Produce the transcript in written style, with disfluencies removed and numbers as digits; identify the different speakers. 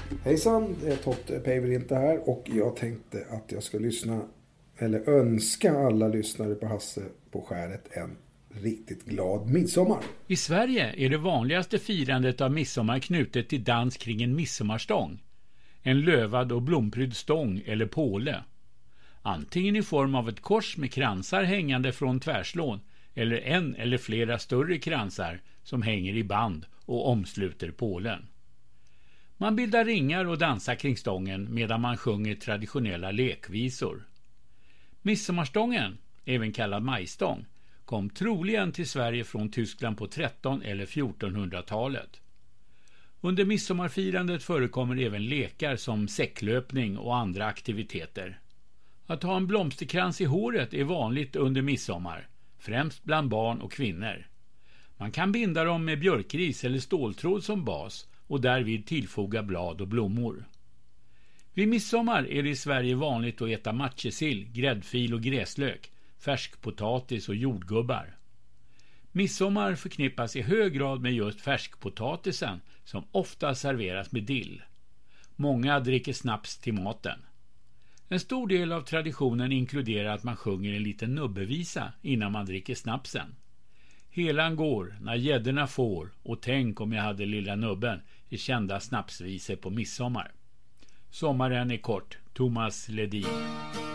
Speaker 1: Hejsan, det är Totte Päivärinta här och jag tänkte att jag ska önska alla lyssnare på Hasse på skäret en riktigt glad midsommar.
Speaker 2: I Sverige är det vanligaste firandet av midsommar knutet till dans kring en midsommarstång. En lövad och blomprydd stång eller påle. Antingen i form av ett kors med kransar hängande från tvärslån eller en eller flera större kransar som hänger i band och omsluter pålen. Man bildar ringar och dansar kring stången medan man sjunger traditionella lekvisor. Midsommarstången, även kallad majstång, kom troligen till Sverige från Tyskland på 1300- eller 1400-talet. Under midsommarfirandet förekommer även lekar som säcklöpning och andra aktiviteter. Att ha en blomsterkrans i håret är vanligt under midsommar, främst bland barn och kvinnor. Man kan binda dem med björkris eller ståltråd som bas och därvid tillfoga blad och blommor. Vid midsommar är det i Sverige vanligt att äta matjessill, gräddfil och gräslök, färskpotatis och jordgubbar. Midsommar förknippas i hög grad med just färskpotatisen som ofta serveras med dill. Många dricker snaps till maten. En stor del av traditionen inkluderar att man sjunger en liten nubbevisa innan man dricker snapsen. Helan går när gäddorna får och tänk om jag hade lilla nubben är kända snapsvisor på midsommar. Sommaren är kort. Thomas Ledin.